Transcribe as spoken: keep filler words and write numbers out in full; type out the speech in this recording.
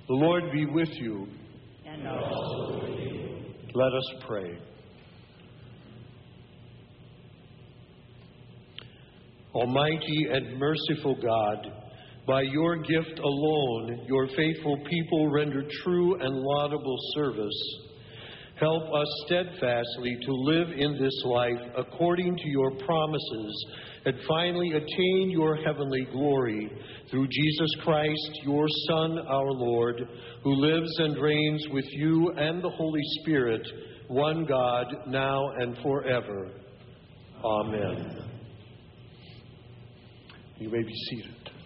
The Lord be with you. And also with you. Let us pray. Almighty and merciful God, by your gift alone, your faithful people render true and laudable service. Help us steadfastly to live in this life according to your promises and finally attain your heavenly glory through Jesus Christ, your Son, our Lord, who lives and reigns with you and the Holy Spirit, one God, now and forever. Amen. You may be seated.